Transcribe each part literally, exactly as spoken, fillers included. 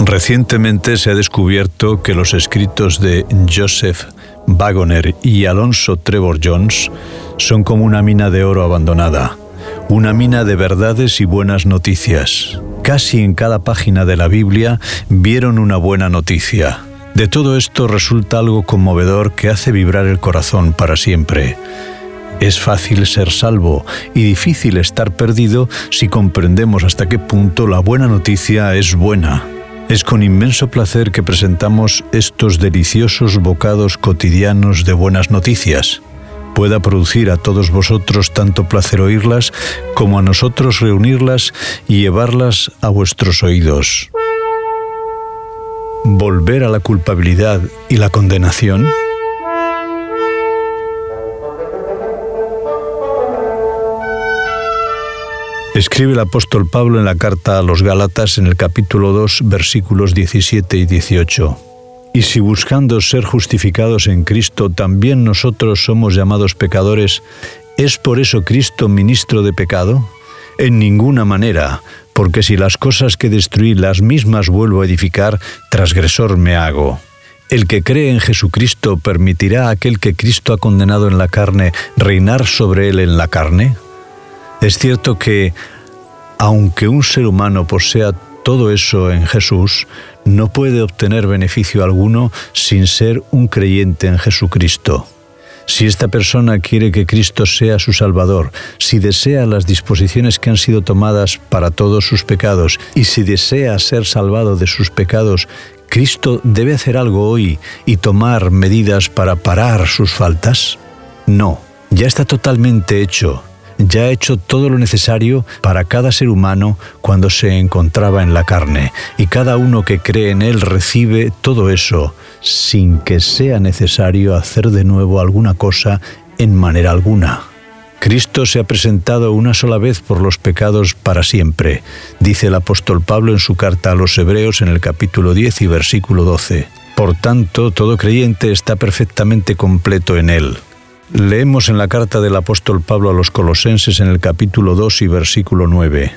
Recientemente se ha descubierto que los escritos de Joseph Wagoner y Alonzo Trevor Jones son como una mina de oro abandonada, una mina de verdades y buenas noticias. Casi en cada página de la Biblia vieron una buena noticia. De todo esto resulta algo conmovedor que hace vibrar el corazón para siempre. Es fácil ser salvo y difícil estar perdido si comprendemos hasta qué punto la buena noticia es buena. Es con inmenso placer que presentamos estos deliciosos bocados cotidianos de buenas noticias. Pueda producir a todos vosotros tanto placer oírlas como a nosotros reunirlas y llevarlas a vuestros oídos. ¿Volver a la culpabilidad y la condenación? Escribe el apóstol Pablo en la carta a los Gálatas en el capítulo dos, versículos diecisiete y dieciocho. Y si buscando ser justificados en Cristo también nosotros somos llamados pecadores, ¿es por eso Cristo ministro de pecado? En ninguna manera, porque si las cosas que destruí las mismas vuelvo a edificar, transgresor me hago. El que cree en Jesucristo permitirá a aquel que Cristo ha condenado en la carne reinar sobre él en la carne. Es cierto que, aunque un ser humano posea todo eso en Jesús, no puede obtener beneficio alguno sin ser un creyente en Jesucristo. Si esta persona quiere que Cristo sea su Salvador, si desea las disposiciones que han sido tomadas para todos sus pecados y si desea ser salvado de sus pecados, ¿Cristo debe hacer algo hoy y tomar medidas para parar sus faltas? No, ya está totalmente hecho. Ya ha hecho todo lo necesario para cada ser humano cuando se encontraba en la carne, y cada uno que cree en él recibe todo eso, sin que sea necesario hacer de nuevo alguna cosa en manera alguna. Cristo se ha presentado una sola vez por los pecados para siempre, dice el apóstol Pablo en su carta a los Hebreos en el capítulo diez y versículo doce. Por tanto, todo creyente está perfectamente completo en él. Leemos en la carta del apóstol Pablo a los Colosenses en el capítulo dos y versículo nueve.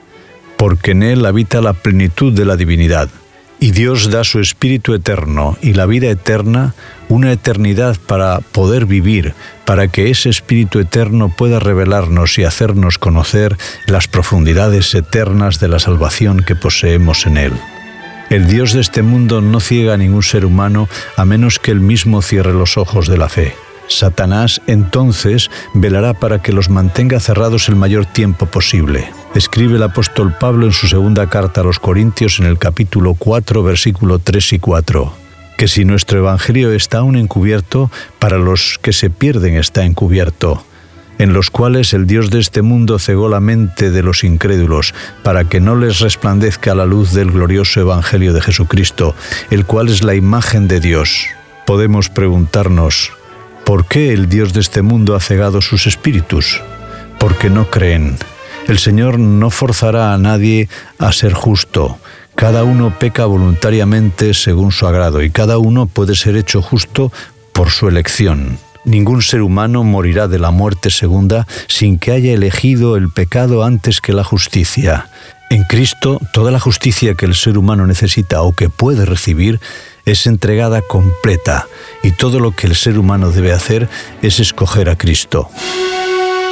Porque en él habita la plenitud de la divinidad, y Dios da su Espíritu eterno y la vida eterna, una eternidad para poder vivir, para que ese Espíritu eterno pueda revelarnos y hacernos conocer las profundidades eternas de la salvación que poseemos en él. El Dios de este mundo no ciega a ningún ser humano a menos que él mismo cierre los ojos de la fe. Satanás, entonces, velará para que los mantenga cerrados el mayor tiempo posible. Escribe el apóstol Pablo en su segunda carta a los Corintios en el capítulo cuatro, versículo tres y cuatro, que si nuestro evangelio está aún encubierto, para los que se pierden está encubierto, en los cuales el Dios de este mundo cegó la mente de los incrédulos, para que no les resplandezca la luz del glorioso evangelio de Jesucristo, el cual es la imagen de Dios. Podemos preguntarnos, ¿por qué el Dios de este mundo ha cegado sus espíritus? Porque no creen. El Señor no forzará a nadie a ser justo. Cada uno peca voluntariamente según su agrado y cada uno puede ser hecho justo por su elección. Ningún ser humano morirá de la muerte segunda sin que haya elegido el pecado antes que la justicia. En Cristo, toda la justicia que el ser humano necesita o que puede recibir es entregada completa, y todo lo que el ser humano debe hacer es escoger a Cristo.